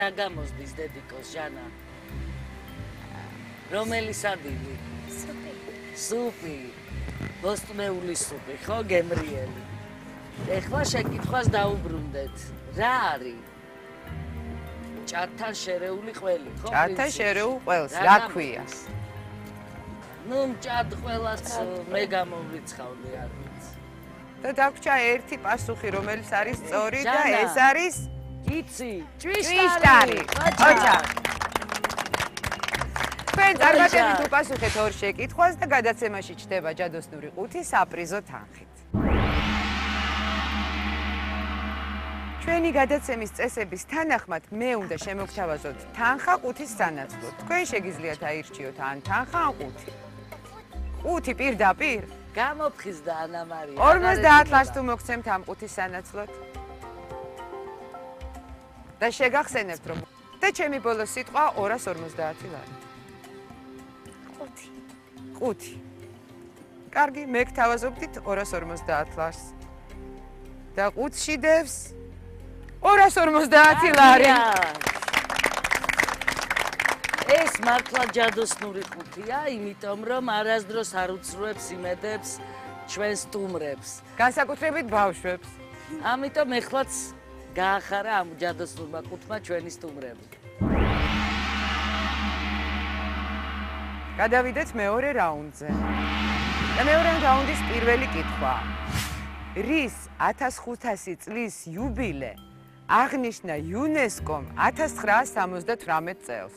გამოსდის დედიკოს ჟანა. რომელი სადილი? სუპი. ბოსტნეული სუპი, ხო გემრიელი. ეხლა შეკითხვას დაუბრუნდეთ. რა არის? ჭადთან შერეული ყველი, ხო? ჭადთან შერეულ ყველს, რა ქვია? ნუ ჭად ყველას მე გამოვრიცხავდი არ ვიცი. და დაგვრჩა ერთი პასუხი, რომელიც არის სწორი და ეს არის იცი, ჭვიშტარი. ოჩა. თქვენ წარმატებით უპასუხეთ ორ შეკითხვას და გადაცემაში ჩდება ჯადოსნური ყუთი საპრიზო თანხით. ჩვენი გადაცემის წესების თანახმად მე უნდა შემოგთავაზოთ თანხა ყუთის სანაცვლოდ. თქვენ შეგიძლიათ აირჩიოთ ან თანხა ან ყუთი. ყუთი პირდაპირ გამოფხიზდა ანა მარია. 50 ლარს თუ მოგცემთ ამ ყუთის სანაცვლოდ. და შეგახსენებთ რომ და ჩემი ბოლოს სიტყვა 250 ლარი. ყუთი. კარგი, მე გთავაზობდით 250 ლარს. და ყუთში დევს 250 ლარი. ეს მართლა ჯადოსნური ყუთია, იმიტომ რომ არასდროს არ უცრუებს იმედებს ჩვენ სტუმრებს. განსაკუთრებით ბავშვებს. ამიტომ ეხლაც გაახარა ამ ჯადოსნურმა ყუთმა ჩვენი სტუმრები. გადავიდეთ მეორე რაუნდზე. და მეორე რაუნდის პირველი კითხვა. რის 1500 წლის იუბილე აღნიშნა იუნესკომ 1978 წელს?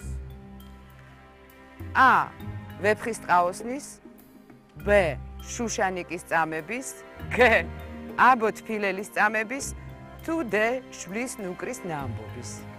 A. ვეფხისტყაოსნის, B. შუშანიკის წამების, G. აბო თბილელის წამების, თუ D. შვლის ნუკრის ნამბობის.